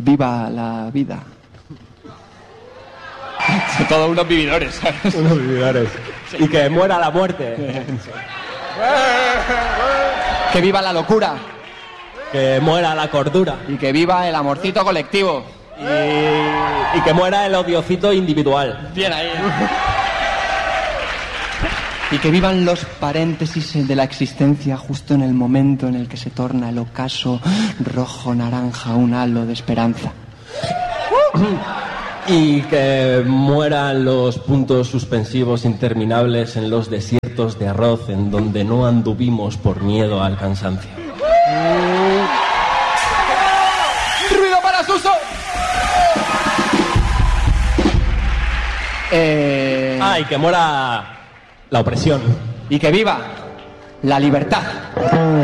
viva la vida. Son todos unos vividores, ¿sabes? Unos vividores. Sí. Y que muera la muerte. Que viva la locura. Que muera la cordura. Y que viva el amorcito colectivo. Y que muera el odiocito individual. Bien ahí. Y que vivan los paréntesis de la existencia justo en el momento en el que se torna el ocaso rojo-naranja un halo de esperanza. Y que mueran los puntos suspensivos interminables en los desiertos de arroz en donde no anduvimos por miedo al cansancio. ¡Ruido para Suso! Y que muera la opresión. Y que viva la libertad.